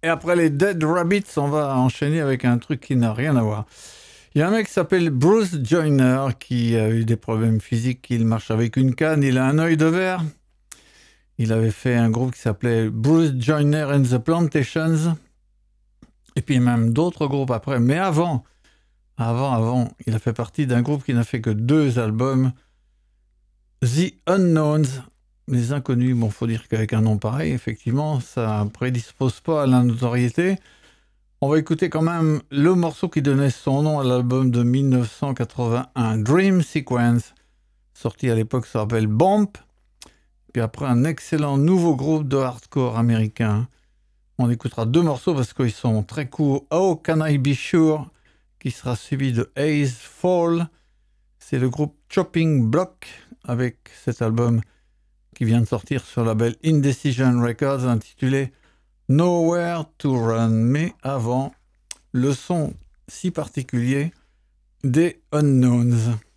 Et après les Dead Rabbits, on va enchaîner avec un truc qui n'a rien à voir. Il y a un mec qui s'appelle Bruce Joyner qui a eu des problèmes physiques. Il marche avec une canne, il a un œil de verre. Il avait fait un groupe qui s'appelait Bruce Joyner and the Plantations. Et puis même d'autres groupes après. Mais avant, il a fait partie d'un groupe qui n'a fait que 2 albums. The Unknowns, les inconnus. Bon, faut dire qu'avec un nom pareil, effectivement, ça prédispose pas à la notoriété. On va écouter quand même le morceau qui donnait son nom à l'album de 1981, Dream Sequence, sorti à l'époque, ça s'appelle Bomb. Puis après, un excellent nouveau groupe de hardcore américain. On écoutera 2 morceaux parce qu'ils sont très courts. How Can I Be Sure, qui sera suivi de Haze Fall. C'est le groupe Chopping Block avec cet album qui vient de sortir sur le label Indecision Records intitulé Nowhere to Run. Mais avant, le son si particulier des Unknowns.